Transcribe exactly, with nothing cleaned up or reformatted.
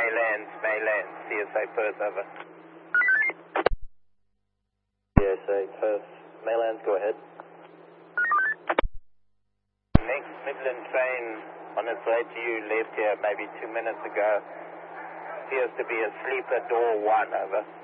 Maylands, Maylands, C S A Perth, over. C S A Perth, Maylands, go ahead. Next Midland train on its way to you left here maybe two minutes ago. Appears to be a sleeper door one, over.